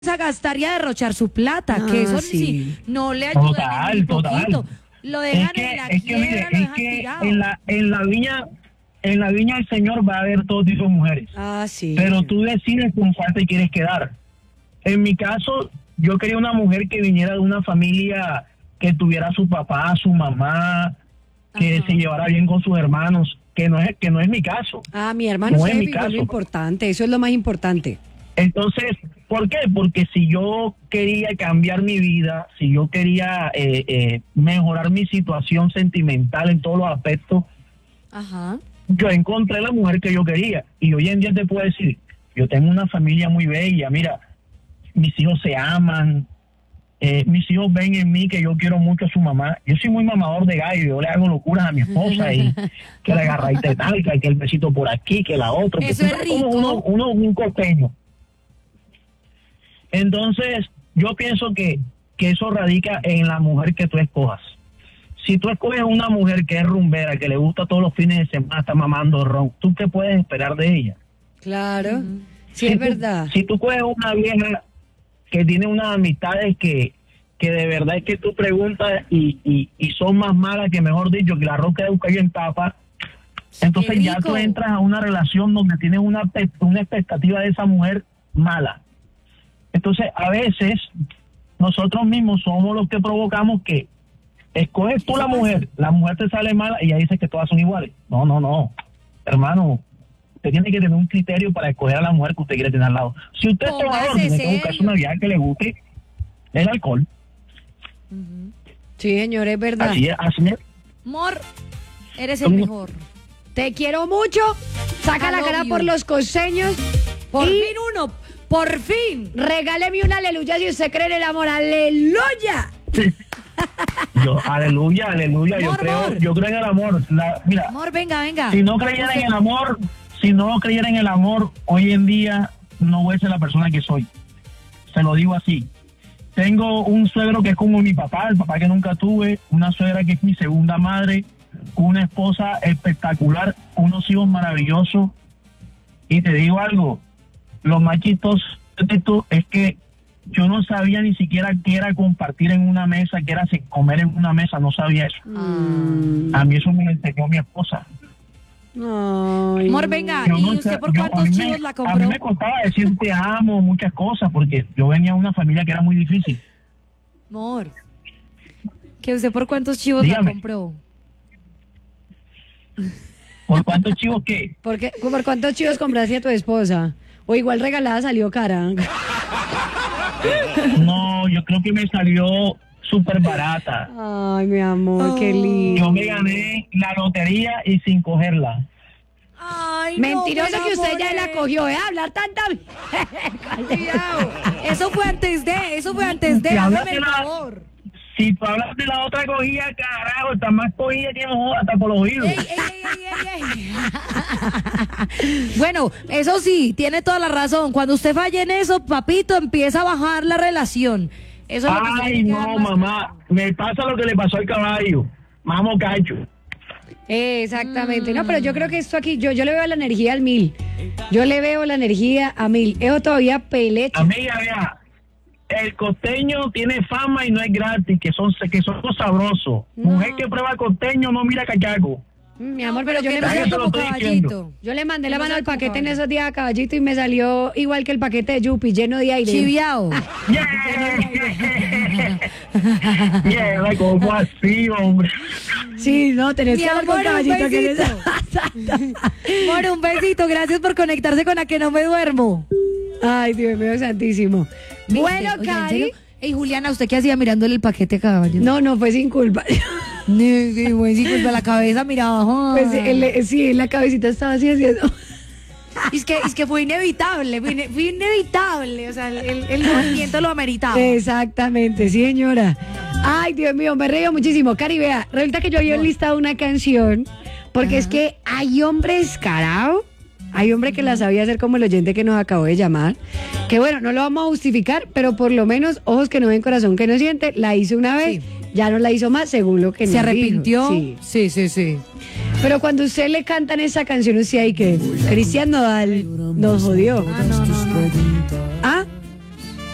a gastar y a derrochar su plata, que eso sí. no le ayuda ni poquito. Total. Lo dejan en la quiebra, lo dejan tirado. En la viña del Señor va a haber todo tipo de mujeres. Sí. Pero tú decides con cuál te quieres quedar. En mi caso, yo quería una mujer que viniera de una familia que tuviera a su papá, a su mamá, que se llevara bien con sus hermanos, que no es mi caso. Mi hermano no es mi caso. Lo importante, eso es lo más importante. Entonces, ¿por qué? Porque si yo quería cambiar mi vida, si yo quería mejorar mi situación sentimental en todos los aspectos, yo encontré la mujer que yo quería. Y hoy en día te puedo decir, yo tengo una familia muy bella, mira, mis hijos se aman, mis hijos ven en mí que yo quiero mucho a su mamá. Yo soy muy mamador de gallo, yo le hago locuras a mi esposa y que la agarradita talca, que el besito por aquí, que la otra. Eso es rico. Uno un costeño. Entonces, yo pienso que eso radica en la mujer que tú escojas. Si tú escoges una mujer que es rumbera, que le gusta todos los fines de semana, está mamando ron, ¿tú qué puedes esperar de ella? Claro, sí, es verdad. Si tú coges una vieja que tiene unas amistades que de verdad es que tú preguntas y son más malas que, mejor dicho, que la roca de Ucayo en tapa, entonces ya tú entras a una relación donde tienes una expectativa de esa mujer mala. Entonces, a veces, nosotros mismos somos los que provocamos que escoges tú la mujer te sale mala y ya dices que todas son iguales. No, hermano, usted tiene que tener un criterio para escoger a la mujer que usted quiere tener al lado. Si usted es tomador, tiene que buscarse una vieja que le guste el alcohol. Sí, señor, es verdad. Así es. Amor, eres el mejor. Te quiero mucho. Saca la cara por los costeños. Por fin. Regáleme un aleluya si usted cree en el amor. ¡Aleluya! Aleluya. Yo creo en el amor. Mira, amor, venga. Si no creyera en el amor, hoy en día no voy a ser la persona que soy. Se lo digo así. Tengo un suegro que es como mi papá, el papá que nunca tuve, una suegra que es mi segunda madre, una esposa espectacular, unos hijos maravillosos. Y te digo algo, lo más chistoso de esto es que yo no sabía ni siquiera qué era compartir en una mesa, qué era comer en una mesa, no sabía eso. A mí eso me lo enseñó mi esposa. Amor, venga, ¿y usted por cuántos chivos la compró? A mí me costaba decir te amo, muchas cosas, porque yo venía de una familia que era muy difícil. Amor, ¿que usted por cuántos chivos la compró? ¿Por cuántos chivos qué? ¿Por cuántos chivos compraste a tu esposa? O igual regalada salió cara. No, yo creo que me salió súper barata. Ay, mi amor, qué lindo. Yo me gané la lotería y sin cogerla. Ay, mentiroso que usted ya la cogió, hablar tanta. Cuidado. Eso fue antes de, hágame el favor. Si tú hablas de la otra cogida, carajo, está más cogida que no, hasta por los oídos. Ey. Bueno, eso sí, tiene toda la razón. Cuando usted falla en eso, papito, empieza a bajar la relación. Eso es lo que Ay, no, mamá, me pasa lo que le pasó al caballo. Mamo cacho. Exactamente. No, pero yo creo que esto aquí, yo le veo la energía al 1000. Yo le veo la energía a 1000. Eso todavía pelecha. Amiga, vea, el costeño tiene fama y no es gratis, que son sabrosos. No. Mujer que prueba costeño no mira cachaco. Mi amor, pero yo le mandé la mano al paquete en esos días a Caballito y me salió igual que el paquete de Yupi, lleno de aire. Chiviao. ¿Cómo así, hombre? Sí, no, tenés que hablar con Caballito. Amor, un besito, gracias por conectarse con A Que No Me Duermo. Ay, Dios mío santísimo. Bueno, Cari. Ey, Juliana, ¿usted qué hacía mirándole el paquete a Caballito? No, fue sin culpa. Fue sin culpa, la cabeza miraba. Pues sí, la cabecita estaba así haciendo. Es que fue inevitable, o sea, el movimiento lo ameritaba. Exactamente, sí, señora. Ay, Dios mío, me reí muchísimo. Cari, vea, resulta que yo había listado una canción, porque es que hay hombres descarados. Hay hombre que la sabía hacer como el oyente que nos acabó de llamar. Que bueno, no lo vamos a justificar, pero por lo menos, ojos que no ven, corazón que no siente, la hizo una vez, ya no la hizo más, según lo que nos ¿se arrepintió? Dijo. Sí. Pero cuando usted le cantan esa canción, usted hay que Cristian Nodal nos jodió. No.